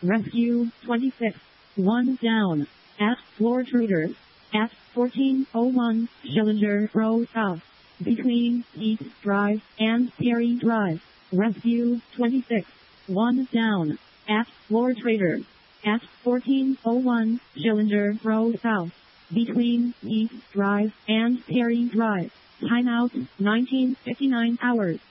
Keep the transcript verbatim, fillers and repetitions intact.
Rescue twenty-six. One down. At Floor Traders. At fourteen oh one Schillinger Road South. Between East Drive and Perry Drive. Rescue twenty-six. One down. At Floor Traders. At fourteen oh one Schillinger Road South. Between East Drive and Perry Drive. Timeout nineteen fifty-nine hours.